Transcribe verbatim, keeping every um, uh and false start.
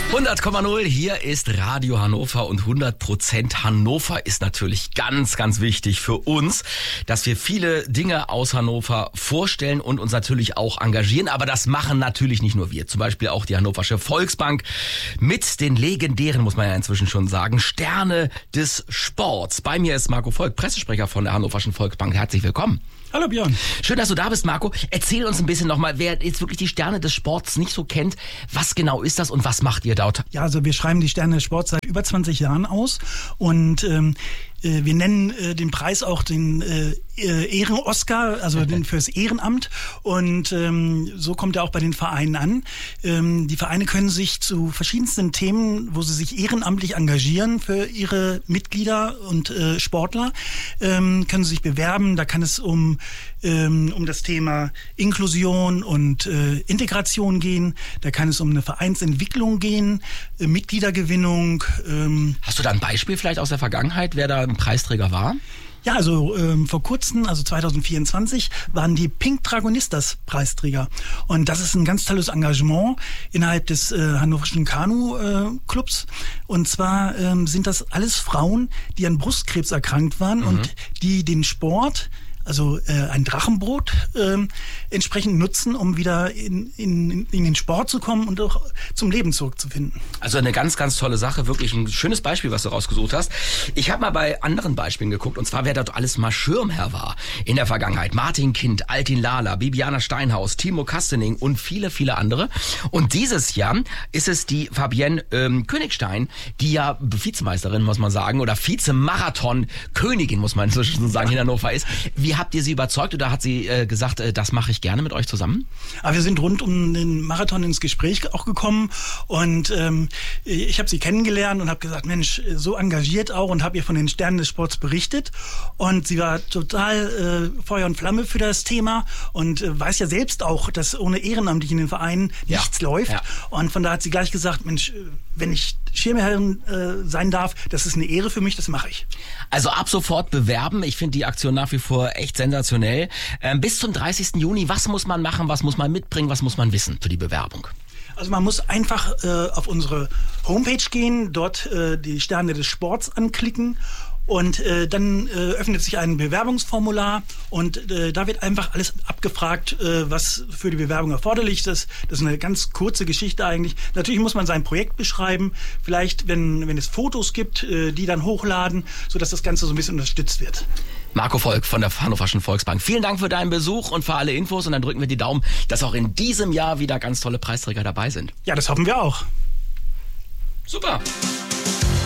hundert Komma null, hier ist Radio Hannover und hundert Prozent Hannover ist natürlich ganz, ganz wichtig für uns, dass wir viele Dinge aus Hannover vorstellen und uns natürlich auch engagieren. Aber das machen natürlich nicht nur wir, zum Beispiel auch die Hannoversche Volksbank mit den legendären, muss man ja inzwischen schon sagen, Sterne des Sports. Bei mir ist Marco Volk, Pressesprecher von der Hannoverschen Volksbank. Herzlich willkommen. Hallo Björn. Schön, dass du da bist, Marco. Erzähl uns ein bisschen nochmal, wer jetzt wirklich die Sterne des Sports nicht so kennt, was genau ist das und was macht ihr dort? Ja, also wir schreiben die Sterne des Sports seit über zwanzig Jahren aus und ähm, äh, wir nennen äh, den Preis auch den äh, Ehren-Oscar, also den fürs Ehrenamt, und ähm, so kommt er auch bei den Vereinen an. Ähm, die Vereine können sich zu verschiedensten Themen, wo sie sich ehrenamtlich engagieren für ihre Mitglieder und äh, Sportler, ähm, können sie sich bewerben. Da kann es um ähm, um das Thema Inklusion und äh, Integration gehen. Da kann es um eine Vereinsentwicklung gehen, äh, Mitgliedergewinnung. Ähm. Hast du da ein Beispiel vielleicht aus der Vergangenheit, wer da ein Preisträger war? Ja, also ähm, vor kurzem, also zwanzig vierundzwanzig, waren die Pink Dragonistas Preisträger. Und das ist ein ganz tolles Engagement innerhalb des äh, Hannoverschen Kanu-Clubs. Äh, und zwar ähm, sind das alles Frauen, die an Brustkrebs erkrankt waren, mhm. und die den Sport, also äh, ein Drachenbrot, äh, entsprechend nutzen, um wieder in, in, in den Sport zu kommen und auch zum Leben zurückzufinden. Also eine ganz, ganz tolle Sache, wirklich ein schönes Beispiel, was du rausgesucht hast. Ich habe mal bei anderen Beispielen geguckt, und zwar wer dort alles mal Schirmherr war in der Vergangenheit. Martin Kind, Altin Lala, Bibiana Steinhaus, Timo Kastening und viele, viele andere. Und dieses Jahr ist es die Fabienne ähm, Königstein, die ja Vizemeisterin, muss man sagen, oder Vizemarathon-Königin, muss man inzwischen sagen, in Hannover ist. Wie habt ihr sie überzeugt oder hat sie äh, gesagt, äh, das mache ich gerne mit euch zusammen? Aber wir sind rund um den Marathon ins Gespräch auch gekommen und ähm, ich habe sie kennengelernt und habe gesagt, Mensch, so engagiert auch, und habe ihr von den Sternen des Sports berichtet, und sie war total äh, Feuer und Flamme für das Thema und äh, weiß ja selbst auch, dass ohne ehrenamtlich in den Vereinen ja. nichts läuft, ja. und von da hat sie gleich gesagt, Mensch, wenn ich Schirmherrin äh, sein darf, das ist eine Ehre für mich, das mache ich. Also ab sofort bewerben. Ich finde die Aktion nach wie vor echt sensationell. Ähm, bis zum dreißigsten Juni, was muss man machen, was muss man mitbringen, was muss man wissen für die Bewerbung? Also man muss einfach äh, auf unsere Homepage gehen, dort äh, die Sterne des Sports anklicken. Und äh, dann äh, öffnet sich ein Bewerbungsformular und äh, da wird einfach alles abgefragt, äh, was für die Bewerbung erforderlich ist. Das ist eine ganz kurze Geschichte eigentlich. Natürlich muss man sein Projekt beschreiben, vielleicht, wenn, wenn es Fotos gibt, äh, die dann hochladen, sodass das Ganze so ein bisschen unterstützt wird. Marco Volk von der Hannoverschen Volksbank. Vielen Dank für deinen Besuch und für alle Infos, und dann drücken wir die Daumen, dass auch in diesem Jahr wieder ganz tolle Preisträger dabei sind. Ja, das hoffen wir auch. Super.